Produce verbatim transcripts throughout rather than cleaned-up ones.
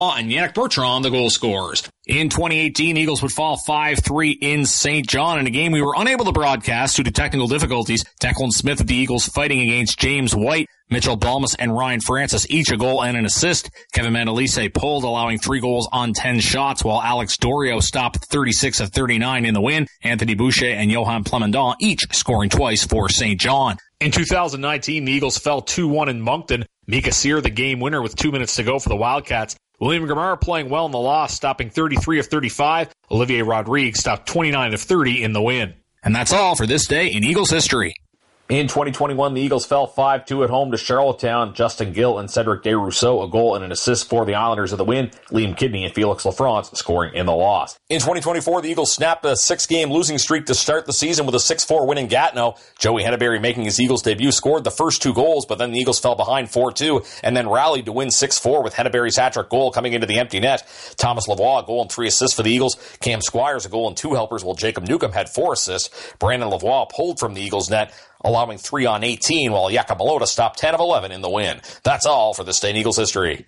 and Yannick Bertrand, the goal scorers. In twenty eighteen, Eagles would fall five three in Saint John in a game we were unable to broadcast due to technical difficulties. Declan Smith of the Eagles fighting against James White. Mitchell Balmas and Ryan Francis each a goal and an assist. Kevin Mandolise pulled, allowing three goals on ten shots, while Alex Dorio stopped thirty-six of thirty-nine in the win. Anthony Boucher and Johan Plamondon each scoring twice for Saint John. In two thousand nineteen, the Eagles fell two one in Moncton. Mika Sear, the game winner with two minutes to go for the Wildcats. William Gamara playing well in the loss, stopping thirty-three of thirty-five. Olivier Rodrigue stopped twenty-nine of thirty in the win. And that's all for this day in Eagles history. In twenty twenty-one, the Eagles fell five two at home to Charlottetown. Justin Gill and Cedric Desrousseaux, a goal and an assist for the Islanders of the win. Liam Kidney and Felix Lafrance scoring in the loss. In twenty twenty-four, the Eagles snapped a six-game losing streak to start the season with a six four win in Gatineau. Joey Henneberry, making his Eagles debut, scored the first two goals, but then the Eagles fell behind four two and then rallied to win six four with Henneberry's hat-trick goal coming into the empty net. Thomas Lavoie, a goal and three assists for the Eagles. Cam Squires, a goal and two helpers, while Jacob Newcomb had four assists. Brandon Lavoie pulled from the Eagles' net, allowing three on eighteen, while Jakob Malota stopped ten of eleven in the win. That's all for this day in Eagles history.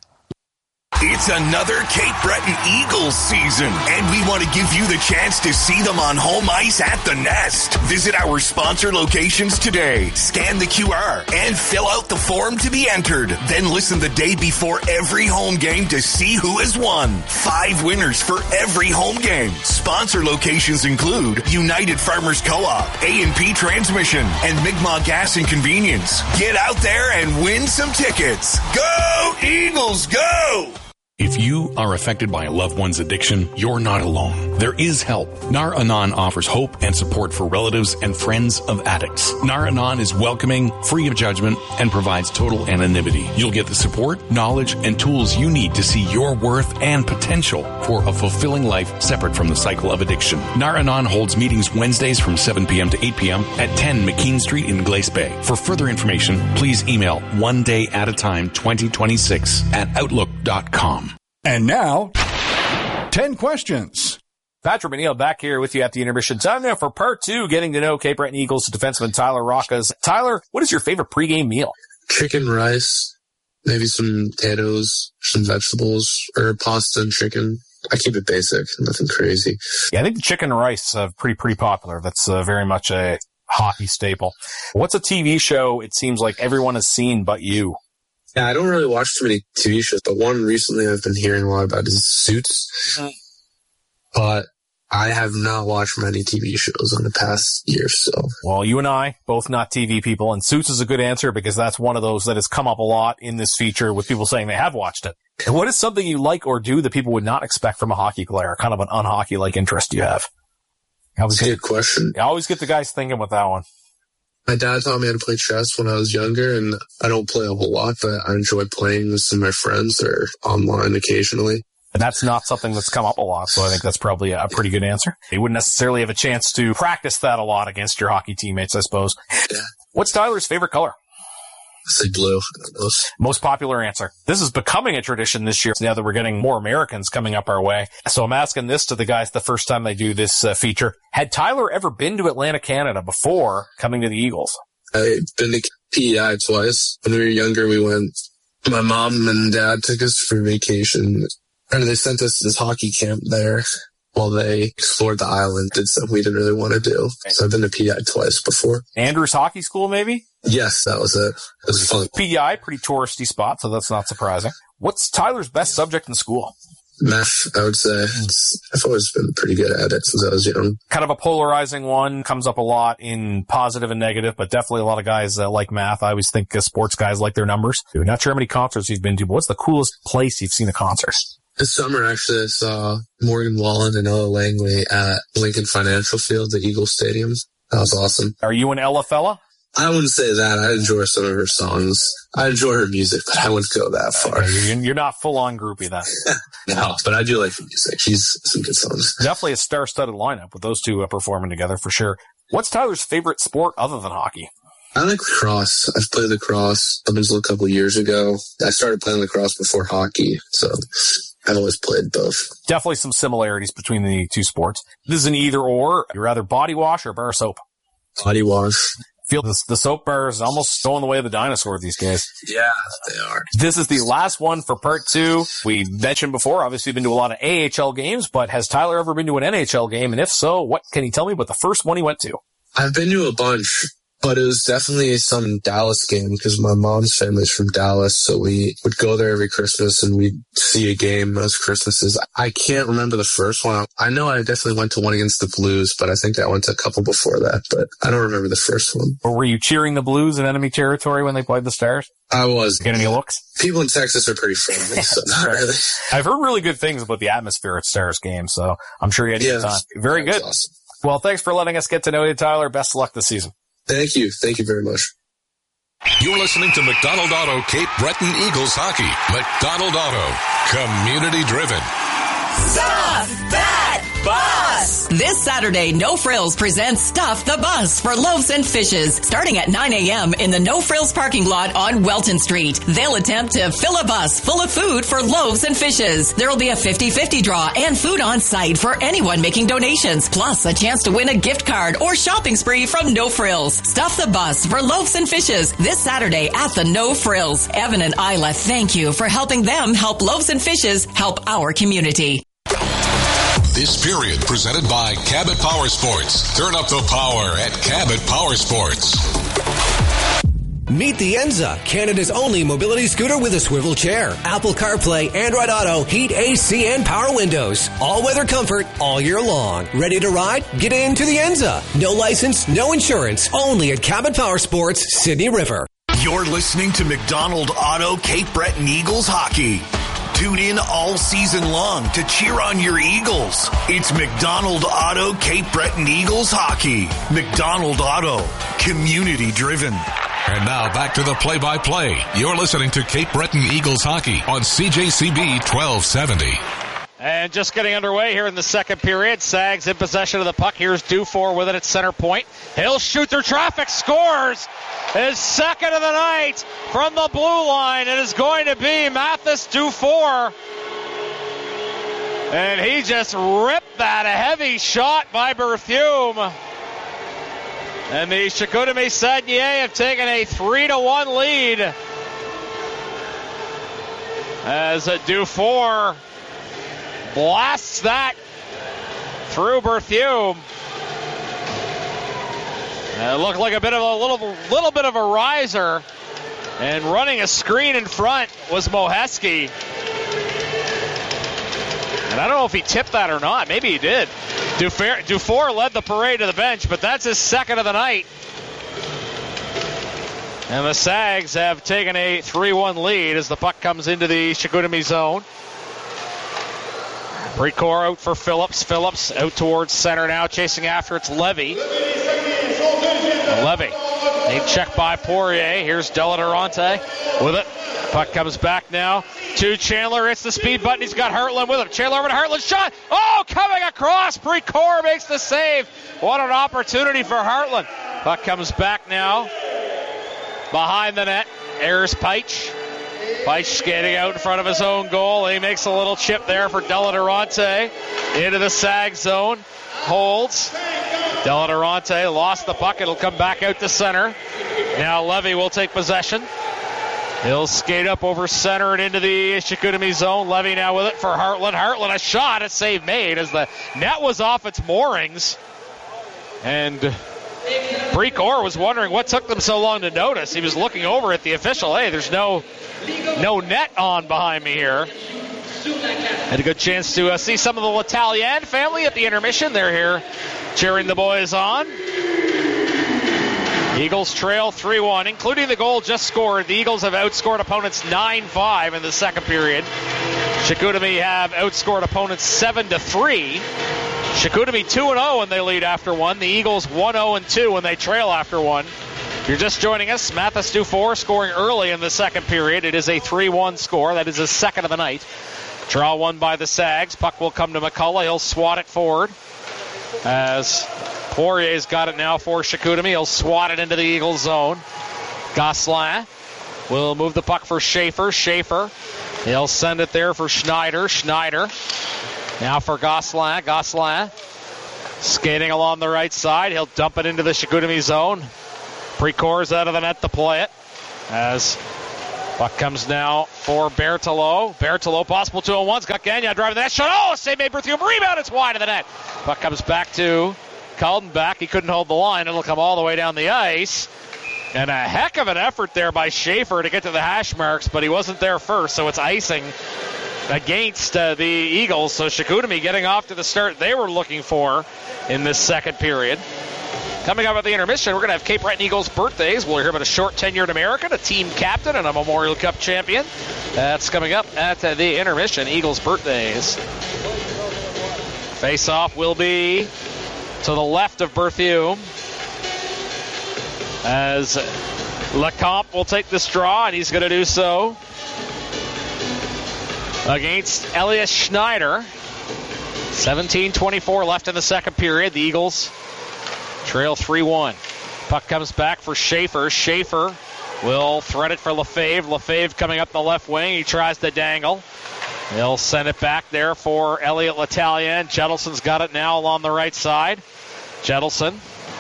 It's another Cape Breton Eagles season, and we want to give you the chance to see them on home ice at the Nest. Visit our sponsor locations today, scan the Q R, and fill out the form to be entered. Then listen the day before every home game to see who has won. Five winners for every home game. Sponsor locations include United Farmers Co-op, A and P Transmission, and Mi'kmaq Gas and Convenience. Get out there and win some tickets. Go Eagles, go! If you are affected by a loved one's addiction, you're not alone. There is help. Nar Anon offers hope and support for relatives and friends of addicts. Nar Anon is welcoming, free of judgment, and provides total anonymity. You'll get the support, knowledge, and tools you need to see your worth and potential for a fulfilling life separate from the cycle of addiction. Nar Anon holds meetings Wednesdays from seven p.m. to eight p.m. at ten McKean Street in Glace Bay. For further information, please email one day at a time twenty twenty-six at outlook dot com. And now, ten questions. Patrick McNeil back here with you at the intermission. Time now for part two, getting to know Cape Breton Eagles defenseman Tyler Rockas. Tyler, what is your favorite pregame meal? Chicken, rice, maybe some potatoes, some vegetables, or pasta and chicken. I keep it basic, nothing crazy. Yeah, I think the chicken and rice are pretty, pretty popular. That's uh, very much a hockey staple. What's a T V show it seems like everyone has seen but you? Yeah, I don't really watch too many T V shows, but one recently I've been hearing a lot about is Suits. Mm-hmm. But I have not watched many T V shows in the past year, so. Well, you and I, both not T V people, and Suits is a good answer because that's one of those that has come up a lot in this feature with people saying they have watched it. And what is something you like or do that people would not expect from a hockey player? Kind of an unhockey-like interest you have? That's a good question. I always get the guys thinking with that one. My dad taught me how to play chess when I was younger, and I don't play a whole lot, but I enjoy playing with some of my friends or online occasionally. And that's not something that's come up a lot, so I think that's probably a pretty good answer. You wouldn't necessarily have a chance to practice that a lot against your hockey teammates, I suppose. Yeah. What's Tyler's favorite color? I say blue. Most popular answer. This is becoming a tradition this year now that we're getting more Americans coming up our way. So I'm asking this to the guys the first time they do this uh, feature. Had Tyler ever been to Atlantic, Canada before coming to the Eagles? I've been to P E I twice. When we were younger, we went. My mom and dad took us for vacation, and they sent us to this hockey camp there while they explored the island, did something we didn't really want to do. So I've been to P E I twice before. Andrews Hockey School, maybe? Yes, that was it. It was fun. P E I, pretty touristy spot, so that's not surprising. What's Tyler's best subject in school? Math, I would say. It's, I've always been pretty good at it since I was young. Kind of a polarizing one, comes up a lot in positive and negative, but definitely a lot of guys uh, like math. I always think uh, sports guys like their numbers. Not sure how many concerts you've been to, but what's the coolest place you've seen a concert? This summer, actually, I saw Morgan Wallen and Ella Langley at Lincoln Financial Field at Eagle Stadium. That was awesome. Are you an Ella fella? I wouldn't say that. I enjoy some of her songs. I enjoy her music, but I wouldn't go that far. Okay, you're not full-on groupie then. No, but I do like her music. She's some good songs. Definitely a star-studded lineup with those two uh, performing together for sure. What's Tyler's favorite sport other than hockey? I like lacrosse. I've played lacrosse up until a couple of years ago. I started playing lacrosse before hockey, so I've always played both. Definitely some similarities between the two sports. This is an either-or. You're either body wash or bar soap. Body wash. Feel this, the soap bars almost going the way of the dinosaur these days. Yeah, they are. This is the last one for part two. We mentioned before, obviously, you've been to a lot of A H L games, but has Tyler ever been to an N H L game? And if so, what can he tell me about the first one he went to? I've been to a bunch, but it was definitely some Dallas game because my mom's family's from Dallas, so we would go there every Christmas and we'd see a game most Christmases. I can't remember the first one. I know I definitely went to one against the Blues, but I think I went to a couple before that, but I don't remember the first one. Or were you cheering the Blues in enemy territory when they played the Stars? I was. Get any looks? People in Texas are pretty friendly, so not really. I've heard really good things about the atmosphere at Stars games, so I'm sure you had a Yeah, good time. Very good. Awesome. Well, thanks for letting us get to know you, Tyler. Best of luck this season. Thank you. Thank you very much. You're listening to McDonald Auto Cape Breton Eagles hockey. McDonald Auto, community driven. Stuff that bus! This Saturday, No Frills presents Stuff the Bus for Loaves and Fishes, starting at nine a.m. in the No Frills parking lot on Welton Street. They'll attempt to fill a bus full of food for Loaves and Fishes. There will be a fifty-fifty draw and food on site for anyone making donations, plus a chance to win a gift card or shopping spree from No Frills. Stuff the Bus for Loaves and Fishes this Saturday at the No Frills. Evan and Isla thank you for helping them help Loaves and Fishes help our community. This period presented by Cabot Power Sports. Turn up the power at Cabot Power Sports. Meet the Enza, Canada's only mobility scooter with a swivel chair. Apple CarPlay, Android Auto, heat, A C, and power windows. All-weather comfort all year long. Ready to ride? Get into the Enza. No license, no insurance. Only at Cabot Power Sports, Sydney River. You're listening to McDonald Auto Cape Breton Eagles hockey. Tune in all season long to cheer on your Eagles. It's McDonald Auto Cape Breton Eagles hockey. McDonald Auto, community driven. And now back to the play-by-play. You're listening to Cape Breton Eagles hockey on C J C B twelve seventy. And just getting underway here in the second period. Sags in possession of the puck. Here's Dufour with it at center point. He'll shoot through traffic, scores his second of the night from the blue line. It is going to be Mathis Dufour. And he just ripped that. A heavy shot by Berthume. And the Chicoutimi Saguenay have taken a three to one lead as Dufour blasts that through Berthume. It looked like a bit of a little, little bit of a riser, and running a screen in front was Moheski. And I don't know if he tipped that or not. Maybe he did. Dufour, Dufour led the parade to the bench, but that's his second of the night. And the Sags have taken a three one lead as the puck comes into the Chicoutimi zone. Precourt out for Phillips. Phillips out towards center now, chasing after. It's Levy. Levy. A check by Poirier. Here's Della Durante with it. Puck comes back now to Chandler. It's the speed button. He's got Hartland with him. Chandler over to Hartland. Shot. Oh, coming across. Precourt makes the save. What an opportunity for Hartland. Puck comes back now behind the net. Ayers Peich. Peich skating out in front of his own goal. He makes a little chip there for Della Durante into the Sag zone. Holds. Della Durante lost the puck. It'll come back out to center. Now Levy will take possession. He'll skate up over center and into the Chicoutimi zone. Levy now with it for Hartland. Hartland, a shot, a save made as the net was off its moorings. And Precourt was wondering what took them so long to notice. He was looking over at the official. Hey, there's no no net on behind me here. Had a good chance to uh, see some of the L'Italien family at the intermission. They're here cheering the boys on. Eagles trail three one, including the goal just scored. The Eagles have outscored opponents nine five in the second period. Chicoutimi have outscored opponents seven to three. Chicoutimi two and oh when they lead after one. The Eagles one oh and two when they trail after one. If you're just joining us, Mathis Dufour scoring early in the second period. It is a three one score. That is his second of the night. Draw one by the Sags. Puck will come to McCullough. He'll swat it forward as Poirier's got it now for Chicoutimi. He'll swat it into the Eagles zone. Gosselin will move the puck for Schaefer. Schaefer, he'll send it there for Schneider. Schneider now for Gosselin. Gosselin skating along the right side. He'll dump it into the Chicoutimi zone. Precour's out of the net to play it. As puck comes now for Berthelot. Berthelot possible two on one's got Gagnon driving the net. Shot. Oh, save made Berthiaume. Rebound. It's wide of the net. Puck comes back to Kaldenbach. He couldn't hold the line. It'll come all the way down the ice. And a heck of an effort there by Schaefer to get to the hash marks, but he wasn't there first, so it's icing against uh, the Eagles. So Chicoutimi getting off to the start they were looking for in this second period. Coming up at the intermission, we're going to have Cape Breton Eagles birthdays. We'll hear about a short-tenured American, a team captain, and a Memorial Cup champion. That's coming up at uh, the intermission, Eagles birthdays. Face-off will be to the left of Berthiaume, as Lecomte will take this draw, and he's going to do so against Elias Schneider. seventeen twenty-four left in the second period. The Eagles trail three one. Puck comes back for Schaefer. Schaefer will thread it for Lefebvre. Lefebvre coming up the left wing. He tries to dangle. He'll send it back there for Elliot Letallier. Jetelson's got it now along the right side. Jetelson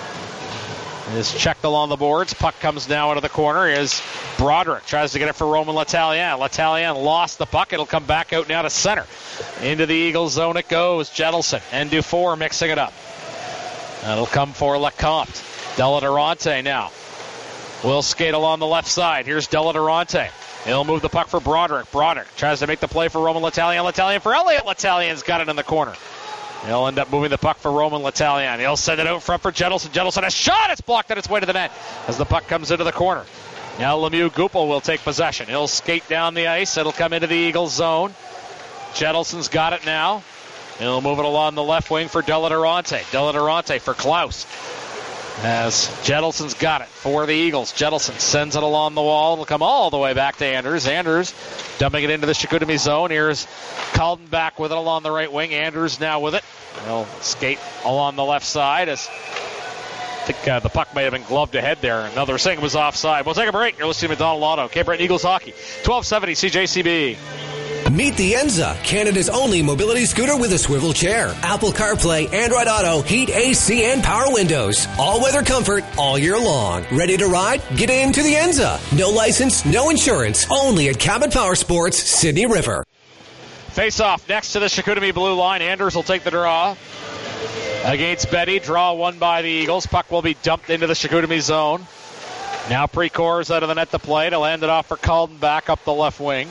is checked along the boards. Puck comes now into the corner. Here's Broderick. Tries to get it for Roman Letallier. Letallier lost the puck. It'll come back out now to center. Into the Eagles zone it goes. Jetelson and Dufour mixing it up. That'll come for Lecomte. Deladurante now will skate along the left side. Here's Deladurante. He'll move the puck for Broderick. Broderick tries to make the play for Roman Letallier. Letallier for Elliot. Letallier's got it in the corner. He'll end up moving the puck for Roman Letallier. He'll send it out front for Jetelson. Jetelson, a shot! It's blocked on its way to the net as the puck comes into the corner. Now Lemieux Goupil will take possession. He'll skate down the ice. It'll come into the Eagles zone. Jetelson's got it now. He'll move it along the left wing for Deladurante. Deladurante for Klaus. As Jetelson's got it for the Eagles. Jetelson sends it along the wall. It'll come all the way back to Anders. Anders dumping it into the Chicoutimi zone. Here's Kaldenbach with it along the right wing. Anders now with it. He'll skate along the left side. As I think uh, the puck may have been gloved ahead there. Another saying it was offside. We'll take a break. You're listening to McDonald Auto. Cape Breton Eagles Hockey. twelve seventy C J C B. Meet the Enza, Canada's only mobility scooter with a swivel chair. Apple CarPlay, Android Auto, heat, A C, and power windows. All-weather comfort all year long. Ready to ride? Get into the Enza. No license, no insurance. Only at Cabot Power Sports, Sydney River. Face-off next to the Chicoutimi blue line. Anders will take the draw against Betty. Draw won by the Eagles. Puck will be dumped into the Chicoutimi zone. Now Precour's out of the net to play. He'll hand it off for Kaldenbach up the left wing.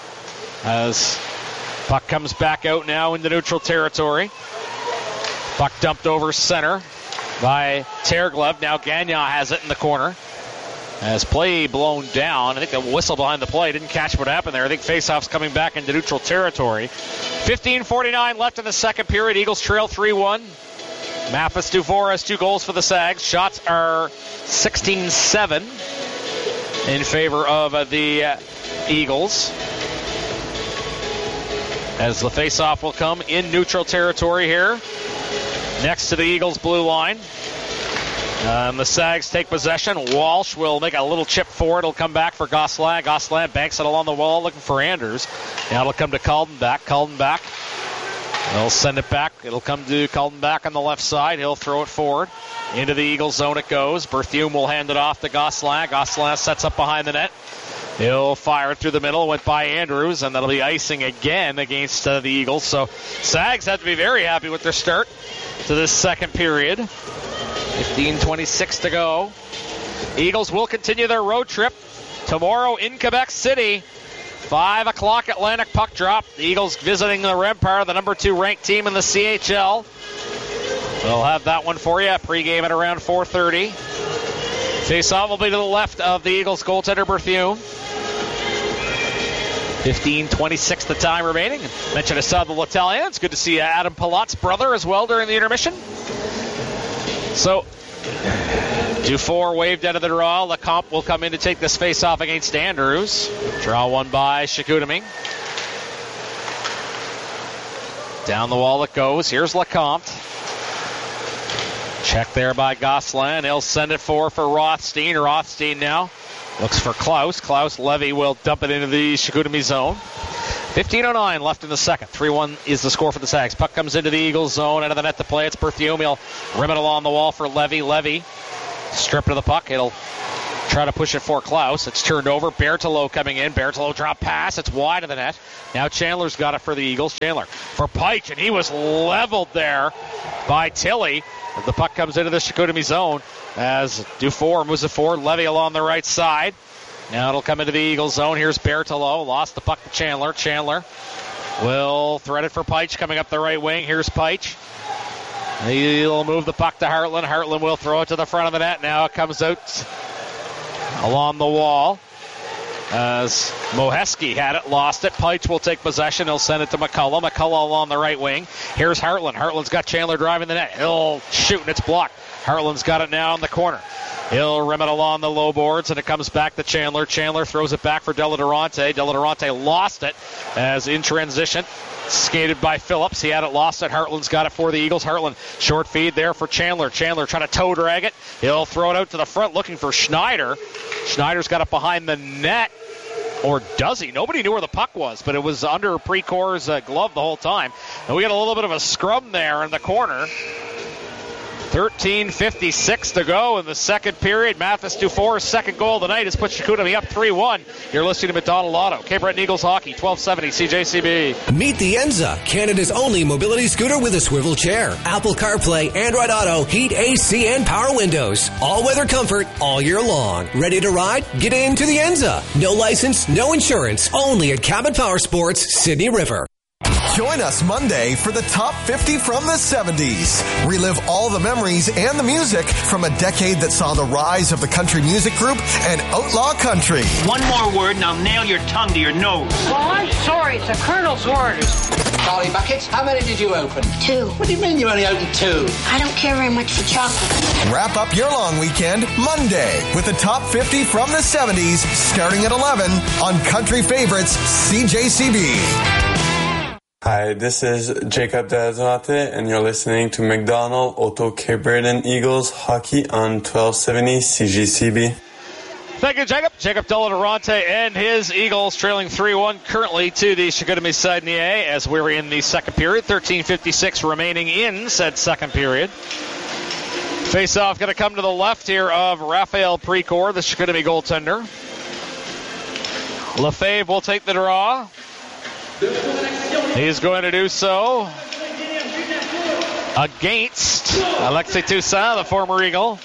As puck comes back out now into neutral territory. Puck dumped over center by Terglev. Now Gagnon has it in the corner. As play blown down. I think the whistle behind the play didn't catch what happened there. I think faceoff's coming back into neutral territory. fifteen forty-nine left in the second period. Eagles trail three one. Mathis Dufour has two goals for the Sags. Shots are sixteen seven in favor of uh, the uh, Eagles. As the faceoff will come in neutral territory here, next to the Eagles' blue line. Um, the Sags take possession. Walsh will make a little chip forward. It'll come back for Gosselin. Gosselin banks it along the wall looking for Anders. Now it'll come to Kaldenbach. Kaldenbach. They'll send it back. It'll come to Kaldenbach on the left side. He'll throw it forward. Into the Eagles' zone it goes. Berthiaume will hand it off to Gosselin. Gosselin sets up behind the net. He'll fire it through the middle. Went by Andrews, and that'll be icing again against uh, the Eagles. So Sags have to be very happy with their start to this second period. fifteen twenty-six to go. Eagles will continue their road trip tomorrow in Quebec City. five o'clock Atlantic puck drop. The Eagles visiting the Rempart, the number two ranked team in the C H L. We'll have that one for you. Pre-game at around four thirty. Face-off will be to the left of the Eagles goaltender Berthiaume. fifteen twenty-six the time remaining. Mentioned I saw the Letallier. It's good to see Adam Palat's brother as well during the intermission. So, Dufour waved out of the draw. Lecomte will come in to take this face-off against Andrews. Draw one by Chicoutimi. Down the wall it goes. Here's Lecomte. Check there by Gosselin. He'll send it for for Rothstein. Rothstein now looks for Klaus. Klaus Levy will dump it into the Chicoutimi zone. fifteen oh nine left in the second. three one is the score for the Sags. Puck comes into the Eagles zone. Out of the net to play. It's Berthiaume. He'll rim it along the wall for Levy. Levy Strip to the puck. It'll try to push it for Klaus. It's turned over. Berthelot coming in. Berthelot drop pass. It's wide of the net. Now Chandler's got it for the Eagles. Chandler for Peich, and he was leveled there by Tilly. The puck comes into the Chicoutimi zone as Dufour moves it forward. Levy along the right side. Now it'll come into the Eagles zone. Here's Berthelot. Lost the puck to Chandler. Chandler will thread it for Peich coming up the right wing. Here's Peich. He'll move the puck to Hartland. Hartland will throw it to the front of the net. Now it comes out along the wall as Moheski had it, lost it. Peich will take possession. He'll send it to McCullough. McCullough along the right wing. Here's Hartland. Hartland's got Chandler driving the net. He'll shoot, and it's blocked. Hartland's got it now in the corner. He'll rim it along the low boards, and it comes back to Chandler. Chandler throws it back for Deladurante. Deladurante lost it as in transition. Skated by Phillips. He had it lost it. Hartland's got it for the Eagles. Hartland, short feed there for Chandler. Chandler trying to toe drag it. He'll throw it out to the front looking for Schneider. Schneider's got it behind the net. Or does he? Nobody knew where the puck was, but it was under Precor's uh, glove the whole time. And we got a little bit of a scrum there in the corner. thirteen fifty-six to go in the second period. Mathis Dufour's second goal tonight has put Chicoutimi up three one. You're listening to McDonald Auto. Cape Breton Eagles Hockey, twelve seventy C J C B. Meet the Enza, Canada's only mobility scooter with a swivel chair. Apple CarPlay, Android Auto, heat, A C, and power windows. All-weather comfort all year long. Ready to ride? Get into the Enza. No license, no insurance. Only at Cabot Power Sports, Sydney River. Join us Monday for the Top fifty from the seventies. Relive all the memories and the music from a decade that saw the rise of the country music group and outlaw country. One more word and I'll nail your tongue to your nose. Well, I'm sorry. It's the Colonel's orders. Charlie Buckets, how many did you open? Two. What do you mean you only opened two? I don't care very much for chocolate. Wrap up your long weekend Monday with the Top fifty from the seventies starting at eleven on Country Favorites C J C B. Hi, this is Jacob Deladurante, and you're listening to McDonald Auto Cape Breton Eagles Hockey on twelve seventy C G C B. Thank you, Jacob. Jacob Deladurante and his Eagles trailing three one currently to the Chicoutimi Saguenay as we're in the second period. thirteen fifty-six remaining in said second period. Face-off going to come to the left here of Raphael Precor, the Chicoutimi goaltender. Lefebvre will take the draw. He's going to do so against Alexei Toussaint, the former Eagle.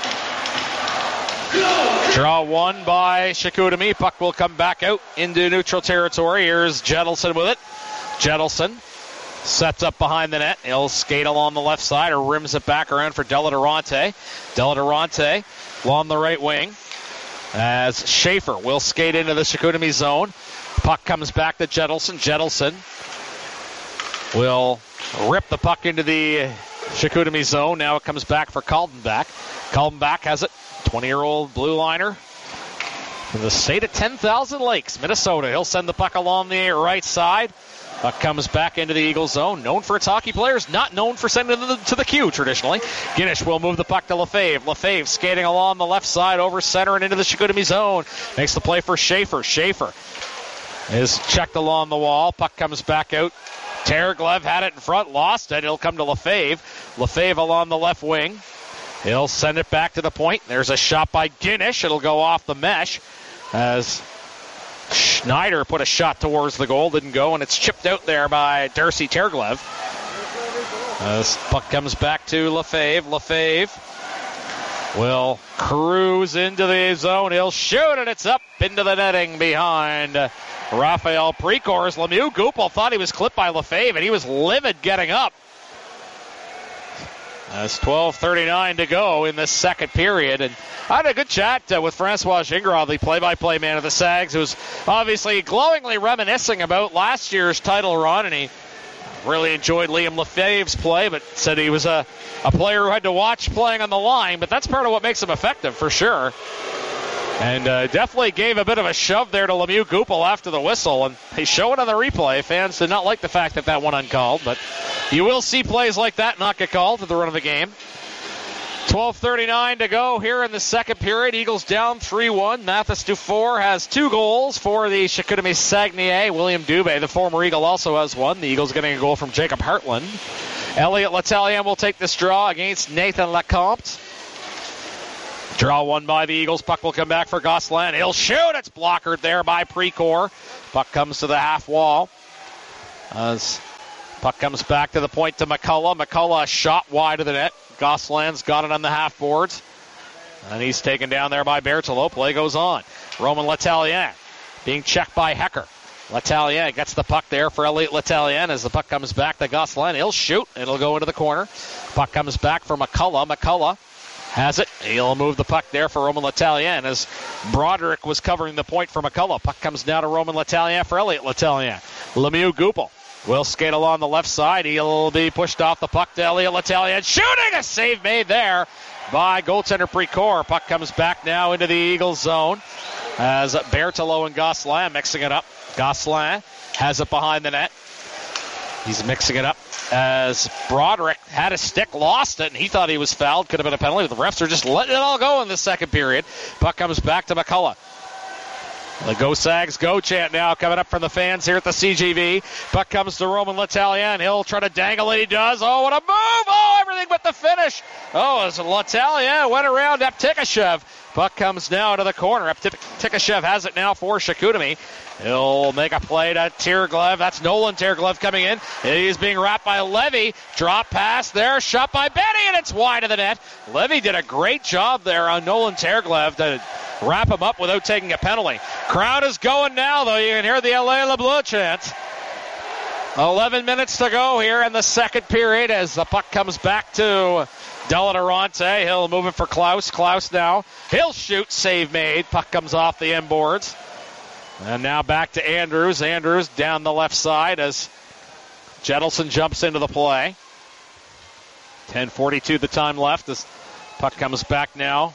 Draw one by Chicoutimi. Puck will come back out into neutral territory. Here's Jedelson with it. Jedelson sets up behind the net. He'll skate along the left side or rims it back around for Deladurante. Deladurante along the right wing as Schaefer will skate into the Chicoutimi zone. Puck comes back to Jedelson. Jedelson will rip the puck into the Chicoutimi zone. Now it comes back for Kaldenbach. Kaldenbach has it. twenty-year-old blue liner from the state of ten thousand Lakes, Minnesota. He'll send the puck along the right side. Puck comes back into the Eagles zone. Known for its hockey players, not known for sending it to the, to the queue traditionally. Ginnish will move the puck to Lefebvre. Lefebvre skating along the left side over center and into the Chicoutimi zone. Makes the play for Schaefer. Schaefer is checked along the wall. Puck comes back out. Terglev had it in front, lost it. It'll come to Lefebvre. Lefebvre along the left wing. He'll send it back to the point. There's a shot by Ginnish. It'll go off the mesh as Schneider put a shot towards the goal. Didn't go, and it's chipped out there by Darcy Terglev. As puck comes back to Lefebvre. Lefebvre will cruise into the zone. He'll shoot, and it's up into the netting behind Raphael Precor. Lemieux Goupil thought he was clipped by Lefebvre, and he was livid getting up. That's twelve thirty-nine to go in the second period. And I had a good chat uh, with Francois Gingras, the play-by-play man of the Sags, who's obviously glowingly reminiscing about last year's title run, and he really enjoyed Liam Lefebvre's play, but said he was a, a player who had to watch playing on the line, but that's part of what makes him effective for sure. And uh, definitely gave a bit of a shove there to Lemieux Goupil after the whistle, and they show it on the replay. Fans did not like the fact that that went uncalled, but you will see plays like that not get called at the run of the game. twelve thirty-nine to go here in the second period. Eagles down three one. Mathis Dufour has two goals for the Chicoutimi Saguenay. William Dubé, the former Eagle, also has one. The Eagles getting a goal from Jacob Hartland. Elliot Letellier will take this draw against Nathan Lecomte. Draw one by the Eagles. Puck will come back for Gosselin. He'll shoot. It's blockered there by Precor. Puck comes to the half wall. As puck comes back to the point to McCullough. McCullough shot wide of the net. Gosselin's got it on the half boards. And he's taken down there by Berthelot. Play goes on. Roman Letellier being checked by Hecker. Letellier gets the puck there for Elliot Letellier as the puck comes back to Gosselin. He'll shoot. It'll go into the corner. Puck comes back for McCullough. McCullough has it. He'll move the puck there for Roman Letellier as Broderick was covering the point for McCullough. Puck comes down to Roman Letellier for Elliot Letellier. Lemieux Goupil will skate along the left side. He'll be pushed off the puck to Elliot Letellier. Shooting! A save made there by goaltender Precor. Puck comes back now into the Eagles zone as Berthelot and Gosselin mixing it up. Gosselin has it behind the net. He's mixing it up as Broderick had a stick, lost it, and he thought he was fouled. Could have been a penalty. The refs are just letting it all go in the second period. Puck comes back to McCullough. The Go Sags Go chant now coming up from the fans here at the C G V. Puck comes to Roman Letellier, and he'll try to dangle it. He does. Oh, what a move! Oh, everything but the finish. Oh, as Letellier went around Eptikashev. Puck comes now to the corner. Eptikashev has it now for Chicoutimi. He'll make a play to Terglev. That's Nolan Terglev coming in. He's being wrapped by Levy. Drop pass there. Shot by Benny, and it's wide of the net. Levy did a great job there on Nolan Terglev to wrap him up without taking a penalty. Crowd is going now, though. You can hear the L A Le Bleu chant. eleven minutes to go here in the second period as the puck comes back to Della Durante. He'll move it for Klaus. Klaus now. He'll shoot. Save made. Puck comes off the end boards. And now back to Andrews. Andrews down the left side as Jettleson jumps into the play. ten forty-two the time left as puck comes back now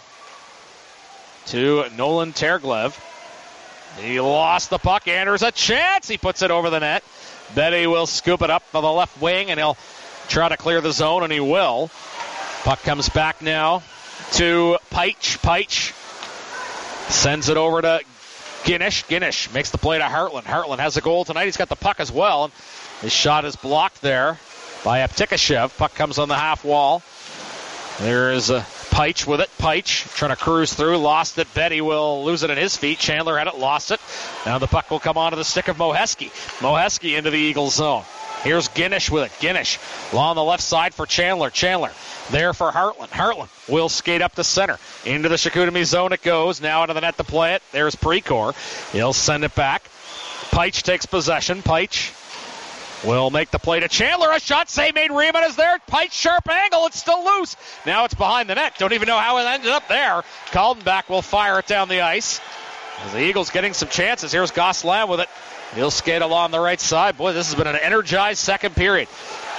to Nolan Terglev. He lost the puck. Andrews a chance. He puts it over the net. Betty will scoop it up for the left wing, and he'll try to clear the zone, and he will. Puck comes back now to Peich. Peich sends it over to Ginnish. Ginnish makes the play to Hartland. Hartland has a goal tonight. He's got the puck as well. His shot is blocked there by Eptikashev. Puck comes on the half wall. There is a Peich with it. Peich trying to cruise through. Lost it. Betty will lose it at his feet. Chandler had it. Lost it. Now the puck will come onto the stick of Moheski. Moheski into the Eagles zone. Here's Ginnish with it. Ginnish along the left side for Chandler. Chandler there for Hartland. Hartland will skate up the center. Into the Chicoutimi zone it goes. Now into the net to play it. There's Precor. He'll send it back. Peich takes possession. Peich will make the play to Chandler. A shot save made. Riemann is there. Peich sharp angle. It's still loose. Now it's behind the net. Don't even know how it ended up there. Kaldenbach will fire it down the ice. As the Eagles getting some chances. Here's Gosselin with it. He'll skate along the right side. Boy, this has been an energized second period.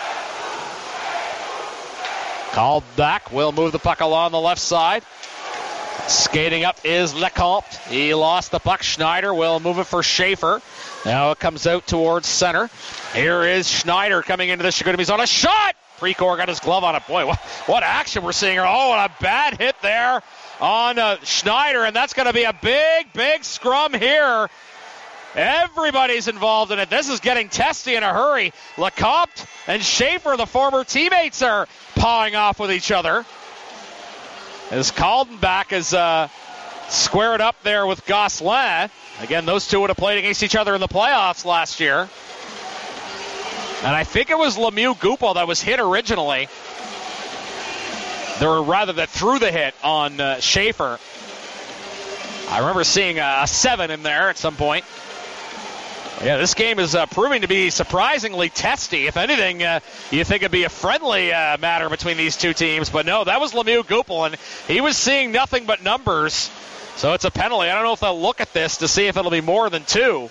Kaldenbach will move the puck along the left side. Skating up is Lecomte. He lost the puck. Schneider will move it for Schaefer. Now it comes out towards center. Here is Schneider coming into the Chicoutimi zone. A shot! Precor got his glove on it. Boy, what, what action we're seeing here. Oh, and a bad hit there on uh, Schneider, and that's going to be a big, big scrum here. Everybody's involved in it. This is getting testy in a hurry. Lecomte and Schaefer, the former teammates, are pawing off with each other. As Kaldenbach is uh, squared up there with Gosselin. Again, those two would have played against each other in the playoffs last year. And I think it was Lemieux Goupil that was hit originally. Or rather, that threw the hit on uh, Schaefer. I remember seeing a, a seven in there at some point. Yeah, this game is uh, proving to be surprisingly testy. If anything, uh, you think it'd be a friendly uh, matter between these two teams. But no, that was Lemieux Goupil, and he was seeing nothing but numbers. So it's a penalty. I don't know if they'll look at this to see if it'll be more than two.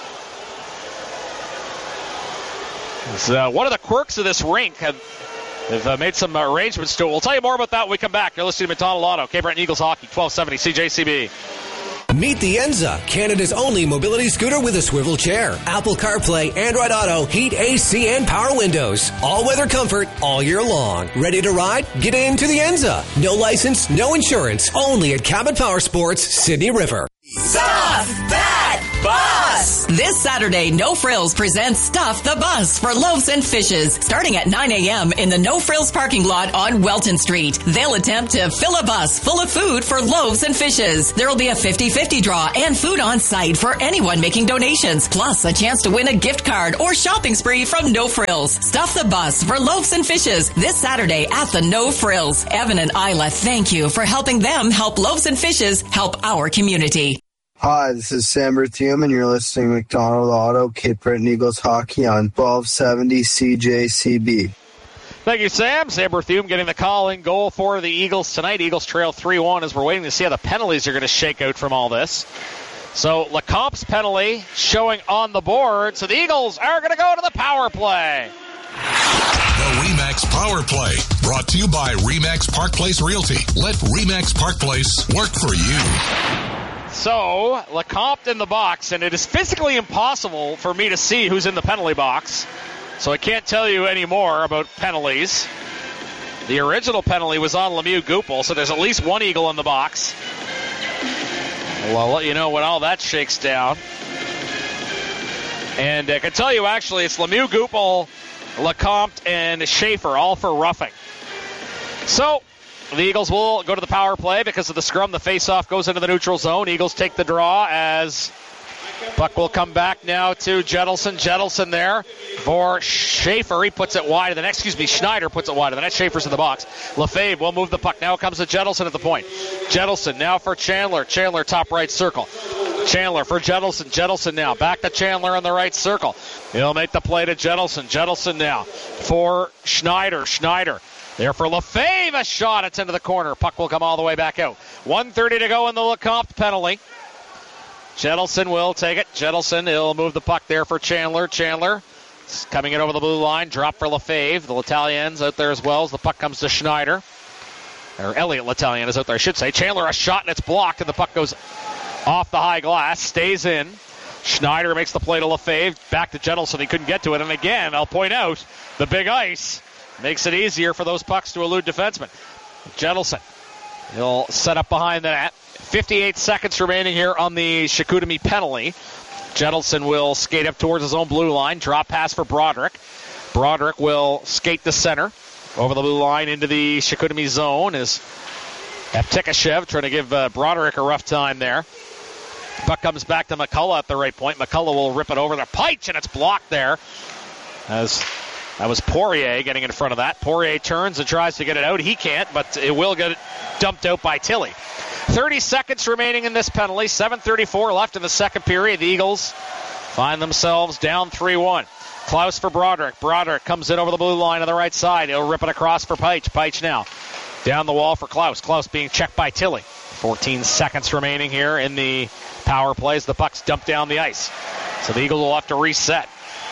It's, uh, one of the quirks of this rink. Have, they've uh, made some arrangements to it. We'll tell you more about that when we come back. You're listening to McDonald Auto, Cape Breton Eagles Hockey, twelve seventy C J C B. Meet the Enza, Canada's only mobility scooter with a swivel chair. Apple CarPlay, Android Auto, heat, A C, and power windows. All-weather comfort all year long. Ready to ride? Get into the Enza. No license, no insurance. Only at Cabot Power Sports, Sydney River. Stuff That Bus! Bus. This Saturday, No Frills presents Stuff the Bus for Loaves and Fishes, starting at nine a.m. in the No Frills parking lot on Welton Street. They'll attempt to fill a bus full of food for Loaves and Fishes. There will be a fifty-fifty draw and food on site for anyone making donations, plus a chance to win a gift card or shopping spree from No Frills. Stuff the Bus for Loaves and Fishes this Saturday at the No Frills. Evan and Isla, thank you for helping them help Loaves and Fishes help our community. Hi, this is Sam Berthium, and you're listening to McDonald Auto, Cape Breton Eagles Hockey on twelve seventy C J C B. Thank you, Sam. Sam Berthium getting the calling goal for the Eagles tonight. Eagles trail three one as we're waiting to see how the penalties are going to shake out from all this. So Lecomte's penalty showing on the board, so the Eagles are going to go to the power play. The RE/MAX Power Play, brought to you by RE/MAX Park Place Realty. Let RE/MAX Park Place work for you. So, Lecomte in the box, and it is physically impossible for me to see who's in the penalty box. So I can't tell you any more about penalties. The original penalty was on Lemieux Goupil, so there's at least one Eagle in the box. Well, I'll let you know when all that shakes down. And I can tell you, actually, it's Lemieux Goupil, Lecomte, and Schaefer, all for roughing. So, the Eagles will go to the power play because of the scrum. The face-off goes into the neutral zone. Eagles take the draw as puck will come back now to Jettleson. Jettleson there for Schaefer. He puts it wide of the net. Excuse me, Schneider puts it wide of the net. Schaefer's in the box. Lefebvre will move the puck. Now it comes to Jettleson at the point. Jettleson now for Chandler. Chandler top right circle. Chandler for Jettleson. Jettleson now back to Chandler in the right circle. He'll make the play to Jettleson. Jettleson now for Schneider. Schneider. There for Lefebvre, a shot. It's into the corner. Puck will come all the way back out. one thirty to go in the Lecomte penalty. Jettleson will take it. Jettleson, he'll move the puck there for Chandler. Chandler coming in over the blue line. Drop for Lefebvre. The L'Italien's out there as well as the puck comes to Schneider. Or Elliot L'Italien is out there, I should say. Chandler, a shot, and it's blocked, and the puck goes off the high glass. Stays in. Schneider makes the play to Lefebvre. Back to Jettleson. He couldn't get to it. And again, I'll point out, the big ice makes it easier for those pucks to elude defensemen. Jettleson, he'll set up behind the net. fifty-eight seconds remaining here on the Chicoutimi penalty. Jettleson will skate up towards his own blue line. Drop pass for Broderick. Broderick will skate the center over the blue line into the Chicoutimi zone as Aptikashev trying to give uh, Broderick a rough time there. Puck comes back to McCullough at the right point. McCullough will rip it over the Peitsch, and it's blocked there as that was Poirier getting in front of that. Poirier turns and tries to get it out. He can't, but it will get dumped out by Tilly. thirty seconds remaining in this penalty. seven thirty-four left in the second period. The Eagles find themselves down three one. Klaus for Broderick. Broderick comes in over the blue line on the right side. He'll rip it across for Peitsch. Peitsch now down the wall for Klaus. Klaus being checked by Tilly. fourteen seconds remaining here in the power plays. The puck's dumped down the ice. So the Eagles will have to reset.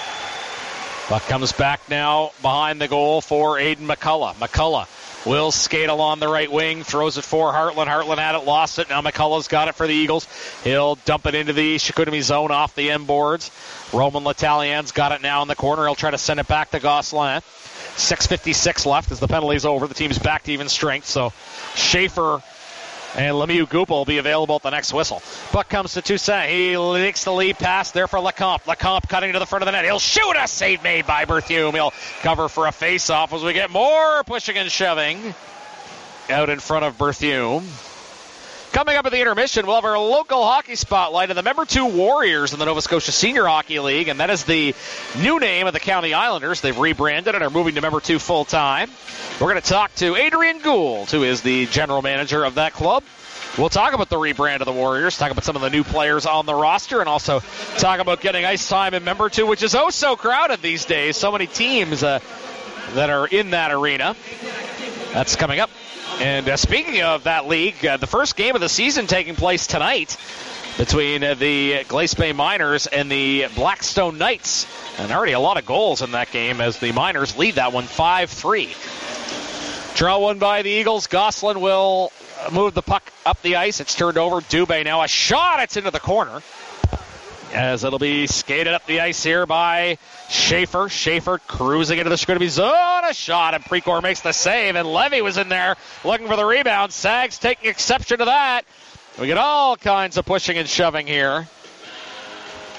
Puck comes back now behind the goal for Aiden McCullough. McCullough will skate along the right wing, throws it for Hartland. Hartland had it, lost it. Now McCullough's got it for the Eagles. He'll dump it into the Chicoutimi zone off the end boards. Roman L'Italien's got it now in the corner. He'll try to send it back to Gosselin. six fifty-six left as the penalty's over. The team's back to even strength. So Schaefer and Lemieux Goupil will be available at the next whistle. Puck comes to Toussaint. He makes the lead pass there for Lecomte. Lecomte cutting to the front of the net. He'll shoot. A save made by Berthium. He'll cover for a face-off as we get more pushing and shoving out in front of Berthium. Coming up at the intermission, we'll have our local hockey spotlight of the member two Warriors in the Nova Scotia Senior Hockey League, and that is the new name of the County Islanders. They've rebranded and are moving to member two full-time. We're going to talk to Adrian Gould, who is the general manager of that club. We'll talk about the rebrand of the Warriors, talk about some of the new players on the roster, and also talk about getting ice time in member two, which is oh so crowded these days. So many teams uh, that are in that arena. That's coming up. And uh, speaking of that league, uh, the first game of the season taking place tonight between uh, the Glace Bay Miners and the Blackstone Knights. And already a lot of goals in that game as the Miners lead that one five three. Draw one by the Eagles. Gosselin will move the puck up the ice. It's turned over. Dubé now a shot. It's into the corner. As it'll be skated up the ice here by Schaefer. Schaefer cruising into the Chicoutimi zone. A shot, and Precor makes the save, and Levy was in there looking for the rebound. Sags taking exception to that. We get all kinds of pushing and shoving here.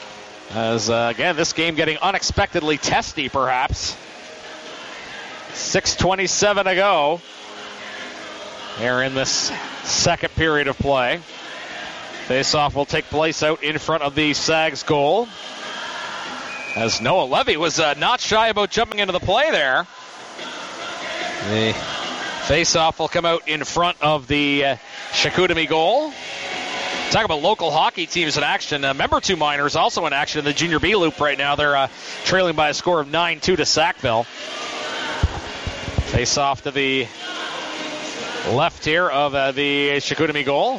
As, uh, again, this game getting unexpectedly testy, perhaps. six twenty-seven to go here in this second period of play. Face-off will take place out in front of the Sags goal. As Noah Levy was uh, not shy about jumping into the play there. The face-off will come out in front of the uh, Chicoutimi goal. Talk about local hockey teams in action. Uh, Member two Miners also in action in the Junior B Loop right now. They're uh, trailing by a score of nine two to Sackville. Face-off to the left here of uh, the Chicoutimi goal.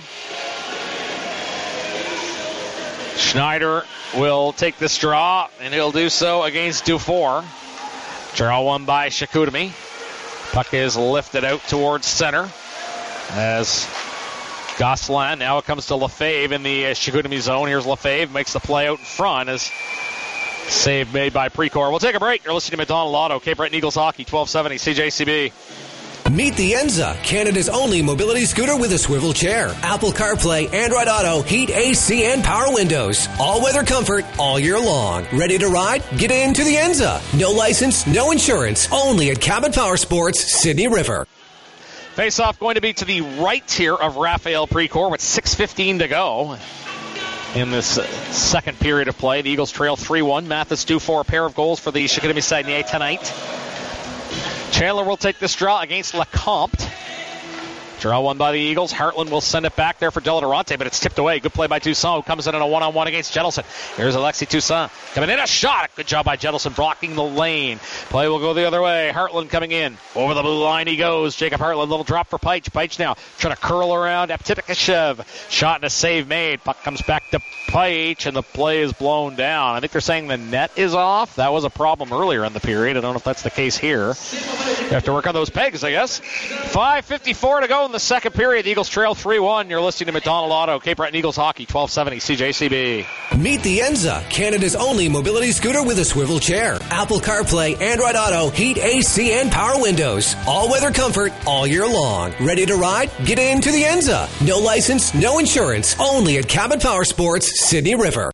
Schneider will take this draw, and he'll do so against Dufour. Draw one by Chicoutimi. Puck is lifted out towards center as Gosselin. Now it comes to Lefebvre in the Chicoutimi zone. Here's Lefebvre, makes the play out in front as save made by Precor. We'll take a break. You're listening to McDonald Auto, Cape Breton Eagles Hockey, twelve seventy C J C B. Meet the Enza, Canada's only mobility scooter with a swivel chair. Apple CarPlay, Android Auto, heat, A C, and power windows. All-weather comfort all year long. Ready to ride? Get into the Enza. No license, no insurance. Only at Cabot Power Sports, Sydney River. Face-off going to be to the right here of Raphael Precor with six fifteen to go in this uh, second period of play. The Eagles trail three one. Mathis due for a pair of goals for the Chicoutimi Saguenay tonight. Chandler will take this draw against LeCompte. Draw one by the Eagles. Hartland will send it back there for Deladorante, but it's tipped away. Good play by Toussaint, who comes in in a one-on-one against Jettleson. Here's Alexi Toussaint coming in, a shot. Good job by Jettleson blocking the lane. Play will go the other way. Hartland coming in. Over the blue line he goes. Jacob Hartland, little drop for Peich. Peich now trying to curl around Aptitikashev. Shot and a save made. Puck comes back to Peich, and the play is blown down. I think they're saying the net is off. That was a problem earlier in the period. I don't know if that's the case here. You have to work on those pegs, I guess. five fifty-four to go in the second period. The Eagles trail three one. You're listening to McDonald Auto, Cape Breton Eagles Hockey, twelve seventy C J C B. Meet the Enza, Canada's only mobility scooter with a swivel chair. Apple CarPlay, Android Auto, heat, A C, and power windows. All-weather comfort all year long. Ready to ride? Get into the Enza. No license, no insurance. Only at Cabot Power Sports, Sydney River.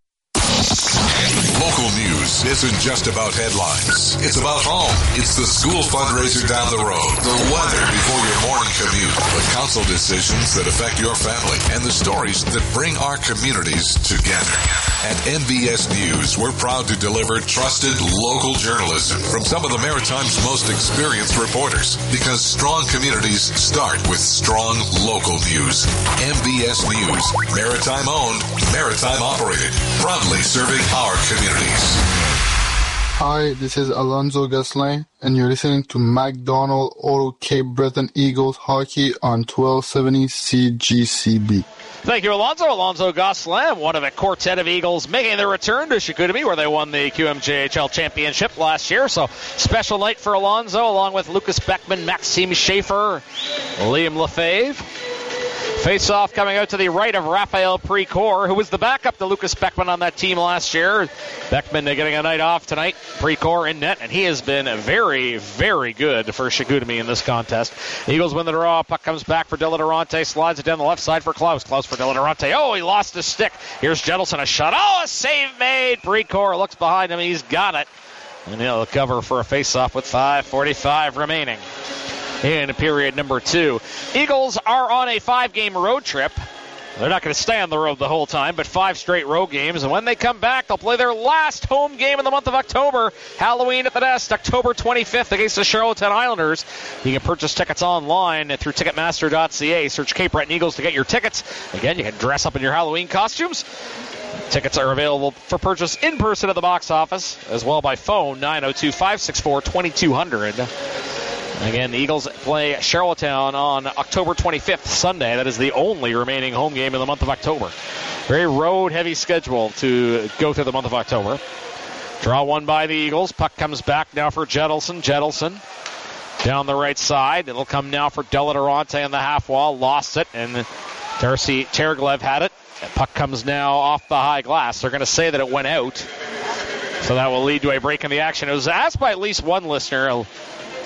Local news isn't just about headlines. It's about home. It's the school fundraiser down the road, the weather before your morning commute, the council decisions that affect your family, and the stories that bring our communities together. At M B S News, we're proud to deliver trusted local journalism from some of the Maritime's most experienced reporters, because strong communities start with strong local news. M B S News, Maritime owned, Maritime operated, proudly serving our communities. Hi, this is Alonzo Gosselin, and you're listening to McDonald Auto Cape Breton Eagles Hockey on twelve seventy C G C B. Thank you, Alonzo. Alonzo Gosselin, one of a quartet of Eagles making their return to Chicoutimi, where they won the Q M J H L championship last year. So, special night for Alonzo, along with Lucas Beckman, Maxime Schaefer, Liam Lefebvre. Face-off coming out to the right of Raphael Precor, who was the backup to Lucas Beckman on that team last year. Beckman getting a night off tonight. Precor in net, and he has been very, very good for Chicoutimi in this contest. Eagles win the draw. Puck comes back for Deladorante. Slides it down the left side for Klaus. Klaus for Deladorante. Oh, he lost his stick. Here's Jettleson. A shot. Oh, a save made. Precor looks behind him. He's got it. And he'll cover for a face-off with five forty-five remaining in period number two. Eagles are on a five-game road trip. They're not going to stay on the road the whole time, but five straight road games. And when they come back, they'll play their last home game in the month of October. Halloween at the Nest, October twenty-fifth against the Charlottetown Islanders. You can purchase tickets online through Ticketmaster dot C A. Search Cape Breton Eagles to get your tickets. Again, you can dress up in your Halloween costumes. Tickets are available for purchase in person at the box office, as well by phone, nine oh two, five six four, two two zero zero. Again, the Eagles play Charlottetown on October twenty-fifth, Sunday. That is the only remaining home game in the month of October. Very road-heavy schedule to go through the month of October. Draw one by the Eagles. Puck comes back now for Jettleson. Jettleson down the right side. It'll come now for Deladorante on the half wall. Lost it, and Darcy Terglev had it. And puck comes now off the high glass. They're going to say that it went out. So that will lead to a break in the action. It was asked by at least one listener,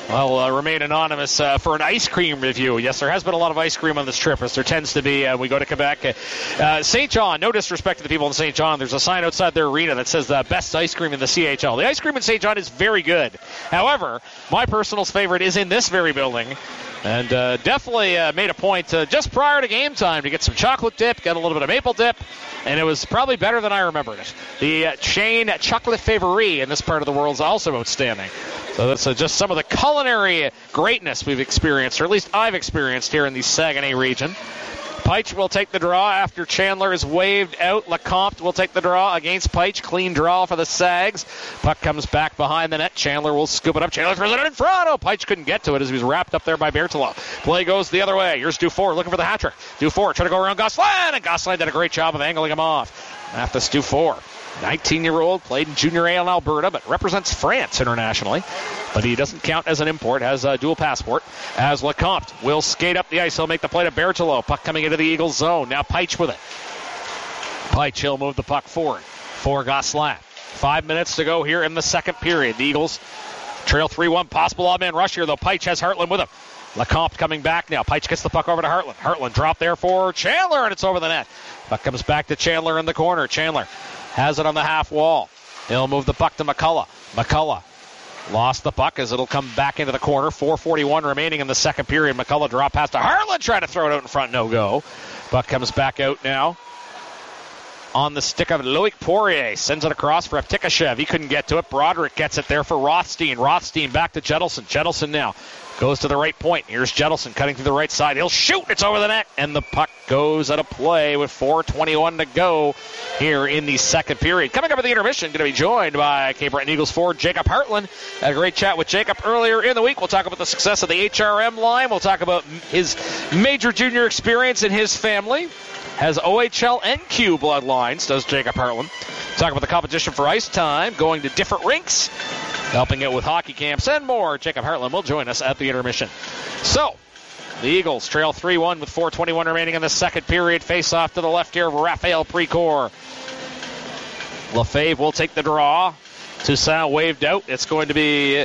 Well, uh, remain anonymous uh, for an ice cream review. Yes, there has been a lot of ice cream on this trip, as there tends to be. Uh, we go to Quebec. Uh, Saint John, no disrespect to the people in Saint John, there's a sign outside their arena that says uh, best ice cream in the C H L. The ice cream in Saint John is very good. However, my personal favorite is in this very building. And uh, definitely uh, made a point uh, just prior to game time to get some chocolate dip, get a little bit of maple dip, and it was probably better than I remembered it. The uh, chain chocolate favorie in this part of the world is also outstanding. So that's uh, just some of the culinary greatness we've experienced, or at least I've experienced here in the Saguenay region. Peitsch will take the draw after Chandler is waved out. Lecomte will take the draw against Peitsch. Clean draw for the Sags. Puck comes back behind the net. Chandler will scoop it up. Chandler throws it in front. Oh, Peitsch couldn't get to it as he was wrapped up there by Berthelot. Play goes the other way. Here's Dufour looking for the hat trick. Dufour trying to go around Gosselin, and Gosselin did a great job of angling him off. Mathis Dufour, nineteen-year-old, played in junior A in Alberta, but represents France internationally. But he doesn't count as an import, has a dual passport. As Lecomte will skate up the ice, he'll make the play to Berthelot. Puck coming into the Eagles zone. Now Peitsch with it. Peitsch, he'll move the puck forward for Gosselin. Five minutes to go here in the second period. The Eagles trail three one. Possible odd-man rush here, though. Peitsch has Hartland with him. Lecomte coming back now. Peitsch gets the puck over to Hartland. Hartland drop there for Chandler, and it's over the net. Puck comes back to Chandler in the corner. Chandler has it on the half wall. He'll move the puck to McCullough. McCullough lost the puck as it'll come back into the corner. four forty-one remaining in the second period. McCullough drop pass to Hartland, trying to throw it out in front. No go. Puck comes back out now on the stick of Loic Poirier. Sends it across for Aptikashev. He couldn't get to it. Broderick gets it there for Rothstein. Rothstein back to Jettleson. Jettleson now goes to the right point. Here's Jettleson cutting through the right side. He'll shoot. It's over the net. And the puck goes out of play with four twenty-one to go here in the second period. Coming up at the intermission, going to be joined by Cape Breton Eagles forward Jacob Hartland. Had a great chat with Jacob earlier in the week. We'll talk about the success of the H R M line. We'll talk about his major junior experience in his family. Has O H L and Q bloodlines, does Jacob Hartland. Talk about the competition for ice time, going to different rinks, helping out with hockey camps and more. Jacob Hartland will join us at the intermission. So, the Eagles trail three one with four twenty-one remaining in the second period. Face off to the left here of Raphael Precourt. Lefebvre will take the draw. Toussaint waved out. It's going to be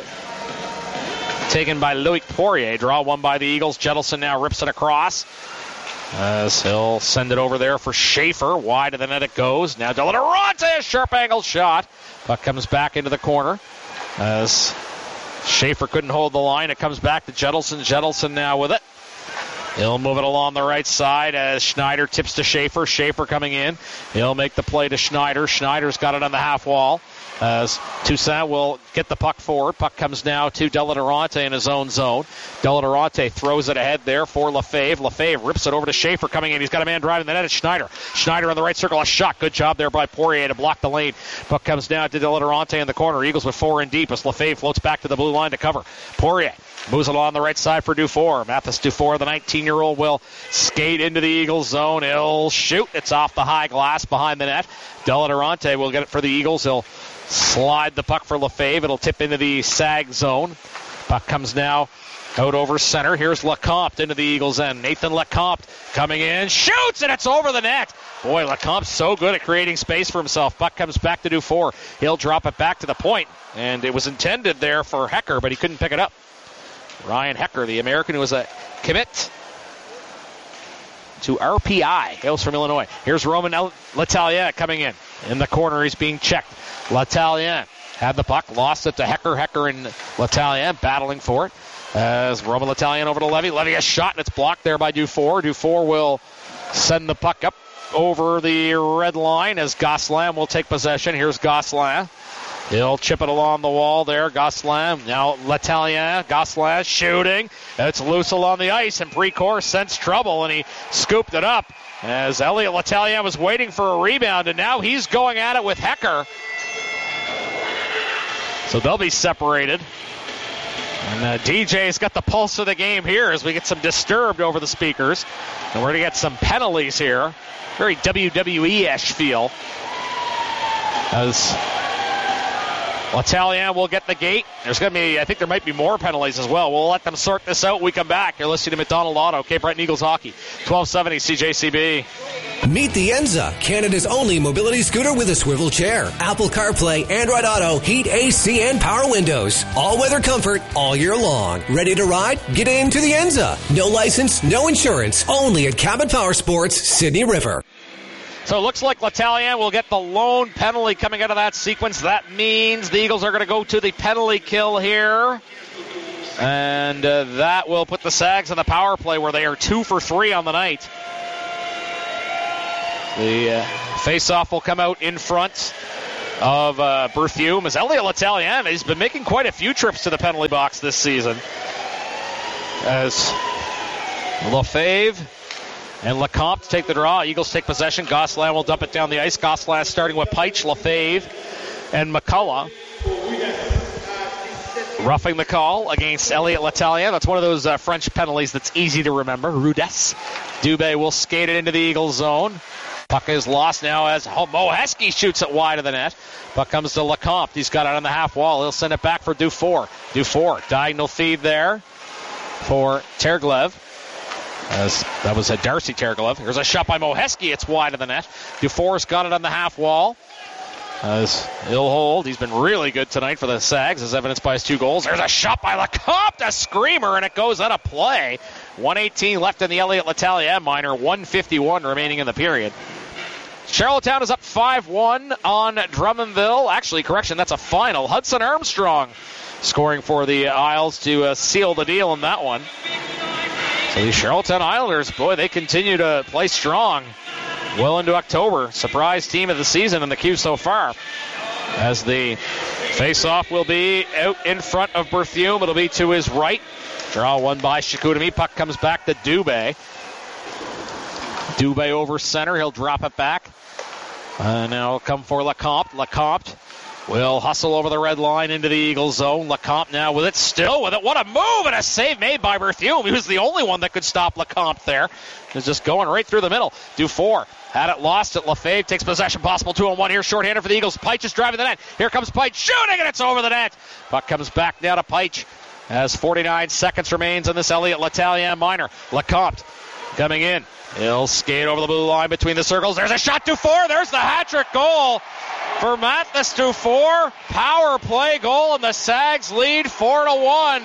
taken by Loic Poirier. Draw one by the Eagles. Jettleson now rips it across, as he'll send it over there for Schaefer. Wide of the net it goes. Now Deladorante, a sharp angle shot. Puck comes back into the corner as Schaefer couldn't hold the line. It comes back to Jettleson. Jettleson now with it. He'll move it along the right side as Schneider tips to Schaefer. Schaefer coming in. He'll make the play to Schneider. Schneider's got it on the half wall as Toussaint will get the puck forward. Puck comes now to Deladorante in his own zone. Deladorante throws it ahead there for Lefebvre. Lefebvre rips it over to Schaefer coming in. He's got a man driving the net. It's Schneider. Schneider on the right circle. A shot. Good job there by Poirier to block the lane. Puck comes down to Deladorante in the corner. Eagles with four in deep as Lefebvre floats back to the blue line to cover. Poirier moves along the right side for Dufour. Mathis Dufour, the nineteen-year-old, will skate into the Eagles zone. He'll shoot. It's off the high glass behind the net. Deladorante will get it for the Eagles. He'll slide the puck for Lefebvre. It'll tip into the Sag zone. Puck comes now out over center. Here's Lecomte into the Eagles end. Nathan Lecomte coming in. Shoots, and it's over the net. Boy, Lecomte's so good at creating space for himself. Puck comes back to Dufour. He'll drop it back to the point. And it was intended there for Hecker, but he couldn't pick it up. Ryan Hecker, the American who was a commit to R P I, hails from Illinois. Here's Roman Letallier coming in. In the corner, he's being checked. Letallier had the puck, lost it to Hecker. Hecker and Letallier battling for it. As Roman Letallier over to Levy. Levy a shot, and it's blocked there by Dufour. Dufour will send the puck up over the red line as Gosselin will take possession. Here's Gosselin. He'll chip it along the wall there. Gosselin. Now Letallier. Gosselin shooting. It's loose along the ice, and Precourt sensed trouble, and he scooped it up as Elliot Letallier was waiting for a rebound, and now he's going at it with Hecker. So they'll be separated. And uh, D J's got the pulse of the game here as we get some disturbed over the speakers. And we're going to get some penalties here. Very W W E-ish feel. As L'Italien will get the gate. There's going to be, I think there might be more penalties as well. We'll let them sort this out when we come back. You're listening to McDonald Auto, Cape Breton Eagles Hockey, twelve seventy C J C B. Meet the Enza, Canada's only mobility scooter with a swivel chair. Apple CarPlay, Android Auto, heat, A C, and power windows. All-weather comfort all year long. Ready to ride? Get into the Enza. No license, no insurance. Only at Cabot Power Sports, Sydney River. So it looks like L'Italien will get the lone penalty coming out of that sequence. That means the Eagles are going to go to the penalty kill here. And uh, that will put the Sags in the power play where they are two for three on the night. The uh, face-off will come out in front of uh, Berthiaume as Elliot L'Italien. He's been making quite a few trips to the penalty box this season. As Lefebvre and Lecomte take the draw. Eagles take possession. Gosselin will dump it down the ice. Gosselin starting with Peitsch, Lefebvre, and McCullough. Roughing the call against Elliot L'Italien. That's one of those uh, French penalties that's easy to remember. Rudess. Dubé will skate it into the Eagles zone. Puck is lost now as Moheski shoots it wide of the net. Puck comes to Lecomte. He's got it on the half wall. He'll send it back for Dufour. Dufour, diagonal feed there for Terglev. As that was a Darcy Terglev. Here's a shot by Moheski. It's wide of the net. Dufour's got it on the half wall. As he'll hold. He's been really good tonight for the Sags, as evidenced by his two goals. There's a shot by Lecomte, a screamer, and it goes out of play. one eighteen left in the Elliot L'Italien minor. one fifty-one remaining in the period. Charlottetown is up five one on Drummondville. Actually, correction, that's a final. Hudson Armstrong scoring for the Isles to uh, seal the deal in that one. So the Charlottetown Islanders, boy, they continue to play strong well into October. Surprise team of the season in the queue so far. As the face-off will be out in front of Berthiaume. It'll be to his right. Draw one by Chicoutimi. Puck comes back to Dubé. Dubé over center. He'll drop it back. And now he'll come for Lecomte. Lecomte will hustle over the red line into the Eagles zone. Lecomte now with it, still with it. What a move and a save made by Berthiaume. He was the only one that could stop Lecomte there. He was just going right through the middle. Dufour had it lost at Lefebvre. Takes possession, possible two on one here. Shorthander for the Eagles. Peitsch is driving the net. Here comes Peitsch shooting, and it's over the net. Puck comes back now to Peitsch as forty-nine seconds remains in this Elliot L'Italien minor. Lecomte coming in. He'll skate over the blue line between the circles. There's a shot, Dufour. There's the hat-trick goal for Matthias Dufour. Power play goal, and the Sags lead four to one.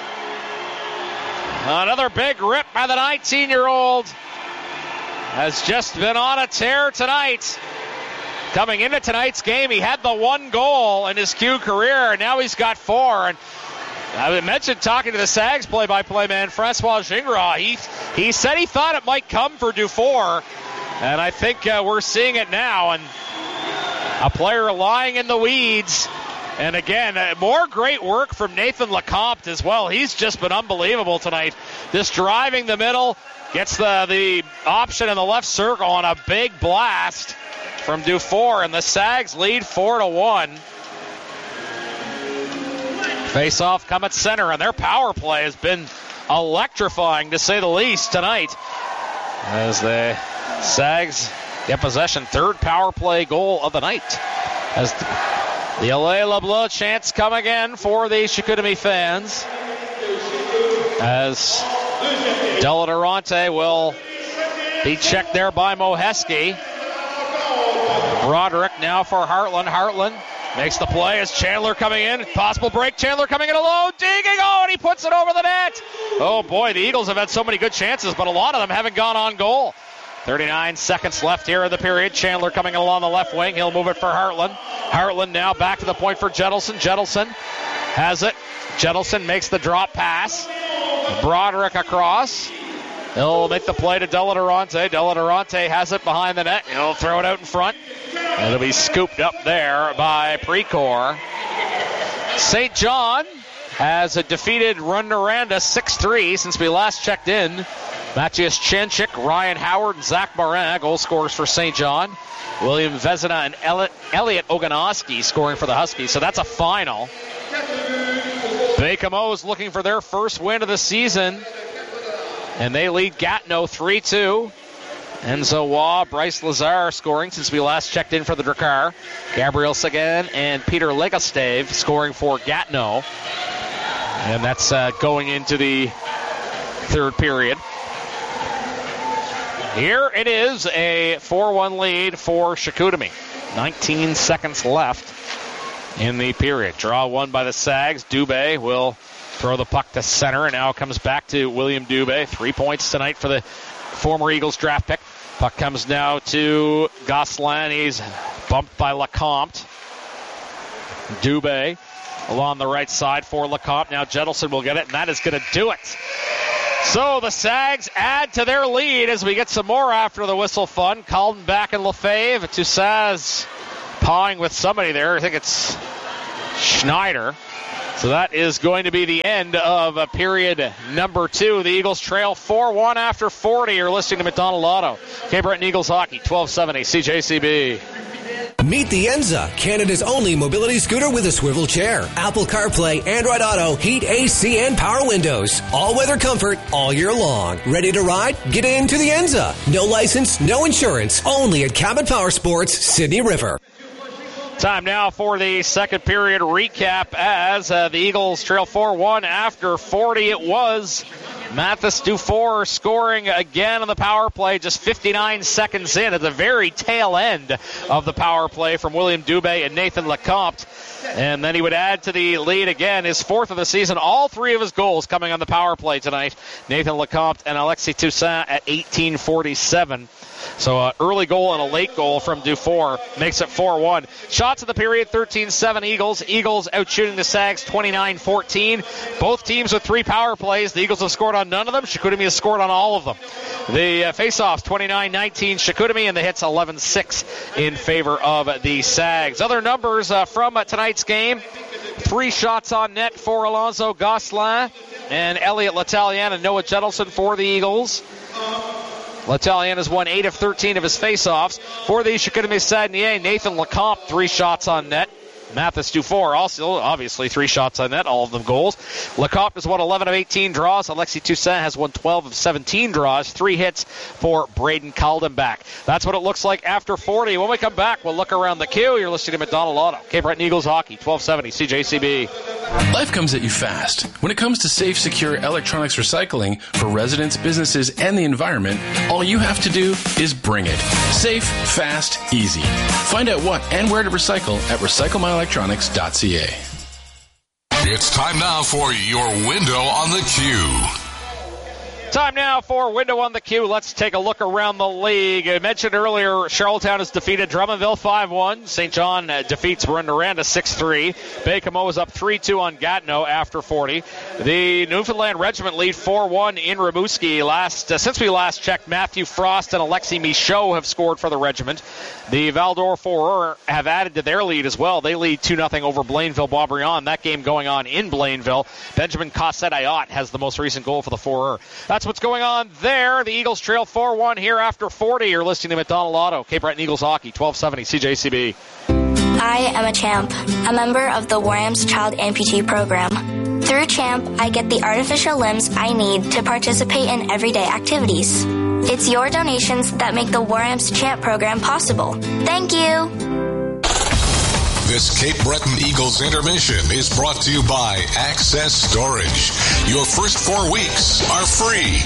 Another big rip by the nineteen-year-old. Has just been on a tear tonight. Coming into tonight's game, he had the one goal in his Q career, and now he's got four. And I mentioned talking to the Sags play-by-play man, Francois Gingras. He, he said he thought it might come for Dufour, and I think uh, we're seeing it now. And a player lying in the weeds. And again, uh, more great work from Nathan Lecomte as well. He's just been unbelievable tonight. Just driving the middle, gets the, the option in the left circle on a big blast from Dufour, and the Sags lead four to one. Face-off come at center, and their power play has been electrifying, to say the least, tonight. As the Sags get possession, third power play goal of the night. As the L A LeBlanc chants come again for the Chicoutimi fans. As Della Durante will be checked there by Moheski. Broderick now for Hartland. Hartland makes the play as Chandler coming in. Possible break. Chandler coming in alone. Digging. Oh, and he puts it over the net. Oh, boy, the Eagles have had so many good chances, but a lot of them haven't gone on goal. thirty-nine seconds left here in the period. Chandler coming along the left wing. He'll move it for Hartland. Hartland now back to the point for Jettleson. Jettleson has it. Jettleson makes the drop pass. Broderick across. He'll make the play to Della Durante. Della Durante has it behind the net. He'll throw it out in front. It'll be scooped up there by Precor. Saint John has a defeated Rouyn-Noranda six three since we last checked in. Matthias Chenchik, Ryan Howard, and Zach Morin, goal scorers for Saint John. William Vezina and Elliot Oganowski scoring for the Huskies. So that's a final. Baie-Comeau looking for their first win of the season. And they lead Gatineau three two. Enzo Waugh, Bryce Lazar scoring since we last checked in for the Drakkar. Gabriel Sagan and Peter Legostave scoring for Gatineau. And that's uh, going into the third period. Here it is, a four one lead for Chicoutimi. nineteen seconds left in the period. Draw one by the Sags. Dubé will throw the puck to center, and now it comes back to William Dubé. Three points tonight for the former Eagles draft pick. Puck comes now to Gosselin. He's bumped by Lecomte. Dubé along the right side for Lecomte. Now Jettleson will get it, and that is going to do it. So the Sags add to their lead as we get some more after the whistle fun. Caldenbach and Lefebvre. Toussaz pawing with somebody there. I think it's Schneider. So that is going to be the end of uh, period number two. The Eagles trail four one after forty. You're listening to McDonald Auto. Cape Breton Eagles Hockey, twelve seventy C J C B. Meet the Enza, Canada's only mobility scooter with a swivel chair. Apple CarPlay, Android Auto, heat, A C, and power windows. All-weather comfort all year long. Ready to ride? Get into the Enza. No license, no insurance. Only at Cabot Power Sports, Sydney River. Time now for the second period recap as uh, the Eagles trail four one after forty. It was Mathis Dufour scoring again on the power play just fifty-nine seconds in at the very tail end of the power play from William Dubé and Nathan Lecomte. And then he would add to the lead again, his fourth of the season. All three of his goals coming on the power play tonight. Nathan Lecomte and Alexis Toussaint at eighteen forty-seven. So an early goal and a late goal from Dufour makes it four one. Shots of the period, thirteen seven Eagles. Eagles outshooting the Sags twenty-nine fourteen. Both teams with three power plays. The Eagles have scored on none of them. Chicoutimi has scored on all of them. The uh, face-offs, twenty-nine nineteen Chicoutimi, and the hits eleven six in favor of the Sags. Other numbers uh, from uh, tonight's game. Three shots on net for Alonso Gosselin and Elliot Letallian and Noah Jettleson for the Eagles. Letallian has won eight of thirteen of his faceoffs. For the Chicoutimi Saguenay, Nathan Lecomte, three shots on net. Mathis Dufour also, obviously, three shots on net, all of them goals. Lecomte has won eleven of eighteen draws. Alexis Toussaint has won twelve of seventeen draws. Three hits for Braden Caldenbach. That's what it looks like after forty. When we come back, we'll look around the queue. You're listening to McDonald Auto. Cape Breton Eagles Hockey, twelve seventy C J C B. Life comes at you fast. When it comes to safe, secure electronics recycling for residents, businesses, and the environment, all you have to do is bring it. Safe, fast, easy. Find out what and where to recycle at recycle my electronics dot c a. It's time now for your window on the queue. Time now for Window on the Queue. Let's take a look around the league. I mentioned earlier, Charlottetown has defeated Drummondville five one. Saint John uh, defeats Rouyn-Noranda six three. Baie-Comeau is up three two on Gatineau after forty. The Newfoundland Regiment lead four one in Rimouski. Last, uh, since we last checked, Matthew Frost and Alexis Michaud have scored for the regiment. The Val-d'Or Foreurs have added to their lead as well. They lead two nothing over Blainville-Boisbriand. That game going on in Blainville. Benjamin Cossette-Ayotte has the most recent goal for the Foreurs. That's what's going on there. The Eagles trail four one here after forty. You're listening to McDonald Auto. Cape Breton Eagles Hockey, twelve seventy C J C B. I am a CHAMP, a member of the Warham's Child Amputee Program. Through CHAMP, I get the artificial limbs I need to participate in everyday activities. It's your donations that make the Warham's CHAMP program possible. Thank you. This Cape Breton Eagles intermission is brought to you by Access Storage. Your first four weeks are free.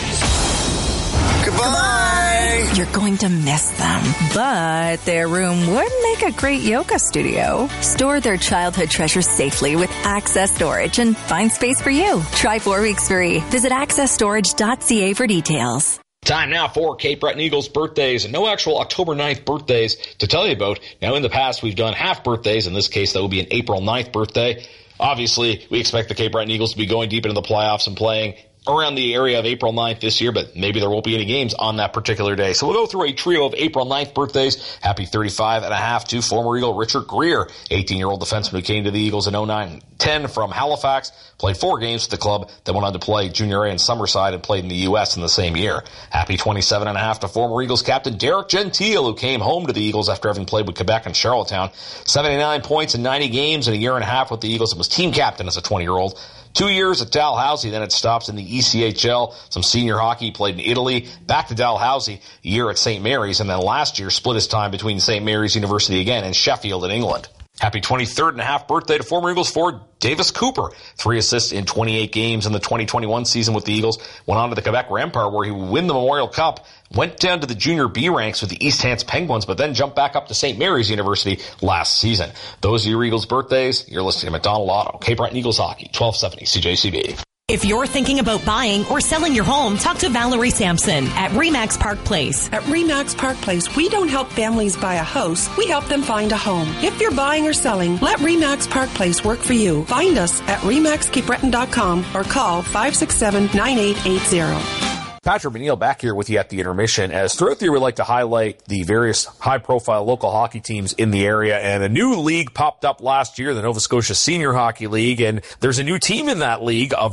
Goodbye. You're going to miss them, but their room would make a great yoga studio. Store their childhood treasures safely with Access Storage and find space for you. Try four weeks free. Visit access storage dot c a for details. Time now for Cape Breton Eagles birthdays, and no actual October ninth birthdays to tell you about. Now, in the past, we've done half birthdays. In this case, that would be an April ninth birthday. Obviously, we expect the Cape Breton Eagles to be going deep into the playoffs and playing around the area of April ninth this year, but maybe there won't be any games on that particular day. So we'll go through a trio of April ninth birthdays. Happy thirty-five and a half to former Eagle Richard Greer, eighteen-year-old defenseman who came to the Eagles in oh nine ten from Halifax, played four games with the club, then went on to play Junior A in Summerside and played in the U S in the same year. Happy twenty-seven and a half to former Eagles captain Derek Gentile, who came home to the Eagles after having played with Quebec and Charlottetown. seventy-nine points in ninety games in a year and a half with the Eagles and was team captain as a twenty-year-old. Two years at Dalhousie, then it stops in the E C H L. Some senior hockey, played in Italy, back to Dalhousie, a year at Saint Mary's, and then last year split his time between Saint Mary's University again and Sheffield in England. Happy twenty-third and a half birthday to former Eagles forward Davis Cooper. Three assists in twenty-eight games in the twenty twenty-one season with the Eagles. Went on to the Quebec Rempart where he would win the Memorial Cup. Went down to the junior B ranks with the East Hants Penguins, but then jumped back up to Saint Mary's University last season. Those are your Eagles birthdays. You're listening to McDonald Auto. Cape Breton Eagles Hockey, twelve seventy C J C B. If you're thinking about buying or selling your home, talk to Valerie Sampson at Remax Park Place. At Remax Park Place, we don't help families buy a house. We help them find a home. If you're buying or selling, let Remax Park Place work for you. Find us at remax cape breton dot com or call five six seven, nine eight eight zero. Patrick McNeil back here with you at the intermission. As throughout the year, we like to highlight the various high-profile local hockey teams in the area. And a new league popped up last year, the Nova Scotia Senior Hockey League. And there's a new team in that league, a